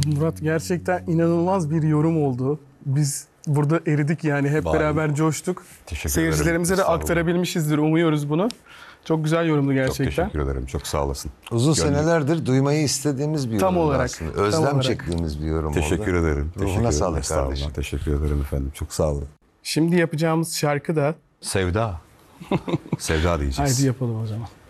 Murat gerçekten inanılmaz bir yorum oldu. Biz burada eridik yani hep Vallahi. beraber coştuk. Teşekkür Seyircilerimize ederim. de Estağfurullah. aktarabilmişizdir, umuyoruz bunu. Çok güzel yorumdu Çok gerçekten. teşekkür ederim. Çok sağ olasın. Uzun Gönlüm- senelerdir duymayı istediğimiz bir Tam yorum olarak, aslında. tam Özlem olarak. çektiğimiz bir yorum Teşekkür oldu. ederim. Teşekkür Ruhuna ederim. sağlık Estağfurullah. kardeşim. Teşekkür ederim efendim. Çok sağ olun. Şimdi yapacağımız şarkı da Sevda. Sevda diyeceğiz. haydi yapalım o zaman.